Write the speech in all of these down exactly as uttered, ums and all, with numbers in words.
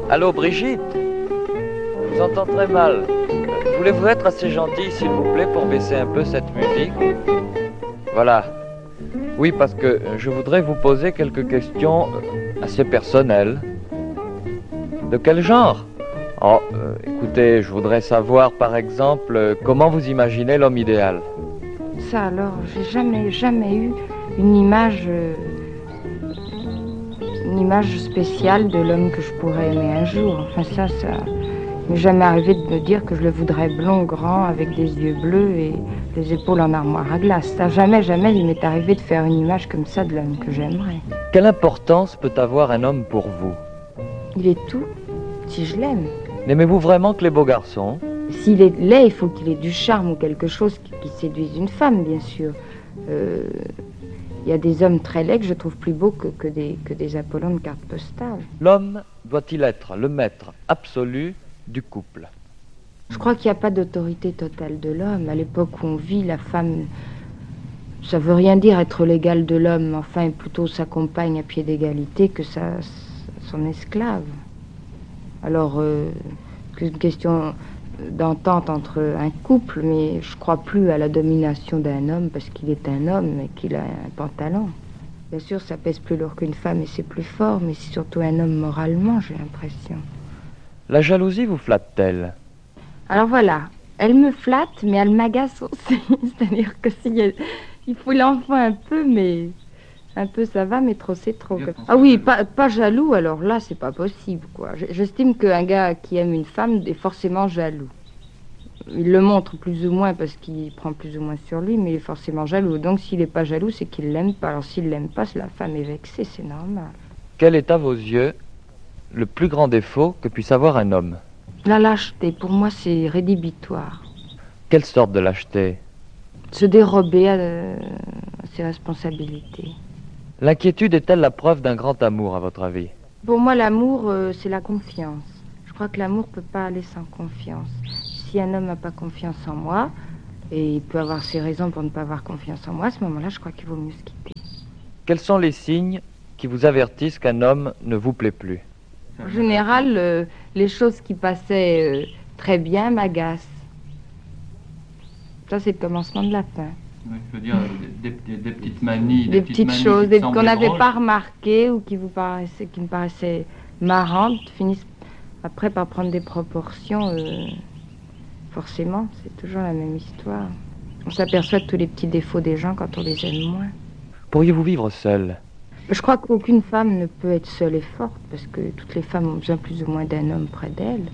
Allô, Brigitte? Je vous entends très mal. Euh, Voulez-vous être assez gentil, s'il vous plaît, pour baisser un peu cette musique? Voilà. Oui, parce que je voudrais vous poser quelques questions assez personnelles. De quel genre? Oh, euh, écoutez, je voudrais savoir, par exemple, euh, comment vous imaginez l'homme idéal? Ça alors, j'ai jamais, jamais eu une image, euh, une image spéciale de l'homme que je pourrais aimer un jour. Enfin ça, ça m'est jamais arrivé de me dire que je le voudrais blond, grand, avec des yeux bleus et des épaules en armoire à glace. Ça, jamais, jamais il m'est arrivé de faire une image comme ça de l'homme que j'aimerais. Quelle importance peut avoir un homme pour vous? Il est tout, si je l'aime. N'aimez-vous vraiment que les beaux garçons? S'il est laid, il faut qu'il ait du charme ou quelque chose qui, qui séduise une femme, bien sûr. Euh, Il y a des hommes très laids que je trouve plus beaux que, que, des, que des Apollons de carte postale. L'homme doit-il être le maître absolu du couple? Je crois qu'il n'y a pas d'autorité totale de l'homme. À l'époque où on vit, la femme, ça veut rien dire être l'égal de l'homme, enfin plutôt sa compagne à pied d'égalité que sa, son esclave. Alors, euh, c'est une question d'entente entre un couple, mais je crois plus à la domination d'un homme parce qu'il est un homme et qu'il a un pantalon. Bien sûr, ça pèse plus lourd qu'une femme et c'est plus fort, mais c'est surtout un homme moralement, j'ai l'impression. La jalousie vous flatte-t-elle? Alors voilà, elle me flatte, mais elle m'agace aussi. C'est-à-dire que si elle, il faut l'enfant un peu, mais un peu ça va, mais trop c'est trop. Ah oui, pas, pas jaloux, alors là, c'est pas possible, quoi. J'estime qu'un gars qui aime une femme est forcément jaloux. Il le montre plus ou moins parce qu'il prend plus ou moins sur lui, mais il est forcément jaloux. Donc s'il n'est pas jaloux, c'est qu'il l'aime pas. Alors s'il l'aime pas, la femme est vexée, c'est normal. Quel est à vos yeux le plus grand défaut que puisse avoir un homme? La lâcheté, pour moi, c'est rédhibitoire. Quelle sorte de lâcheté? Se dérober à, à ses responsabilités. L'inquiétude est-elle la preuve d'un grand amour, à votre avis? Pour moi, l'amour, euh, c'est la confiance. Je crois que l'amour ne peut pas aller sans confiance. Si un homme n'a pas confiance en moi, et il peut avoir ses raisons pour ne pas avoir confiance en moi, à ce moment-là, je crois qu'il vaut mieux se quitter. Quels sont les signes qui vous avertissent qu'un homme ne vous plaît plus? En général, euh, les choses qui passaient euh, très bien m'agacent. Ça, c'est le commencement de la fin. Oui, je veux dire, des, des, des petites manies, des, des petites, petites choses des, qu'on n'avait pas remarquées ou qui vous paraissaient, qui me paraissaient marrantes, finissent après par prendre des proportions. Euh, forcément, c'est toujours la même histoire. On s'aperçoit de tous les petits défauts des gens quand on les aime moins. Pourriez-vous vivre seule? Je crois qu'aucune femme ne peut être seule et forte parce que toutes les femmes ont besoin plus ou moins d'un homme près d'elles.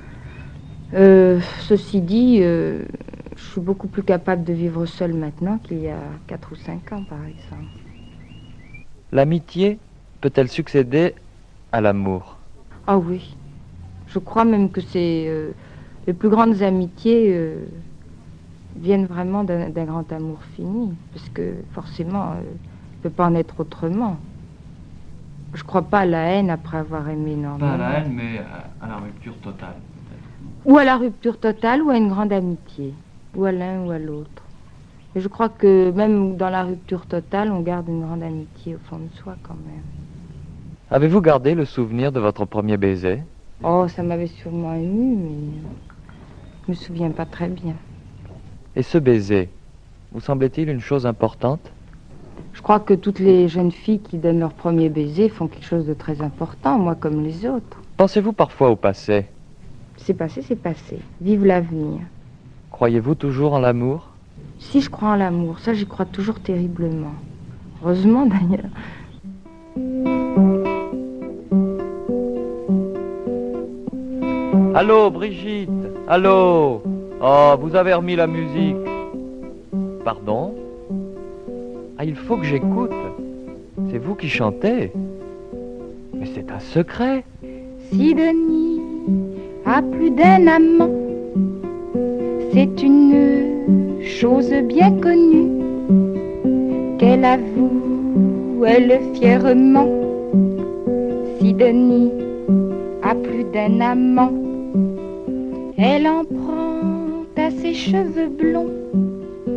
Euh, ceci dit, euh, je suis beaucoup plus capable de vivre seule maintenant qu'il y a quatre ou cinq ans, par exemple. L'amitié peut-elle succéder à l'amour? Ah oui. Je crois même que c'est euh, les plus grandes amitiés euh, viennent vraiment d'un, d'un grand amour fini, parce que forcément, euh, il ne peut pas en être autrement. Je crois pas à la haine après avoir aimé énormément. Pas à la haine, mais à, à la rupture totale. Ou à la rupture totale, ou à une grande amitié, ou à l'un ou à l'autre. Et je crois que même dans la rupture totale, on garde une grande amitié au fond de soi quand même. Avez-vous gardé le souvenir de votre premier baiser? Oh, ça m'avait sûrement ému, mais je me souviens pas très bien. Et ce baiser, vous semblait-il une chose importante? Je crois que toutes les jeunes filles qui donnent leur premier baiser font quelque chose de très important, moi comme les autres. Pensez-vous parfois au passé? C'est passé, c'est passé. Vive l'avenir. Croyez-vous toujours en l'amour? Si, je crois en l'amour. Ça, j'y crois toujours terriblement. Heureusement, d'ailleurs. Allô, Brigitte? Allô? Oh, vous avez remis la musique. Pardon? Ah, il faut que j'écoute. C'est vous qui chantez? Mais c'est un secret. Sidonie a plus d'un amant, c'est une chose bien connue qu'elle avoue, elle fièrement. Sidonie a plus d'un amant, elle en prend à ses cheveux blonds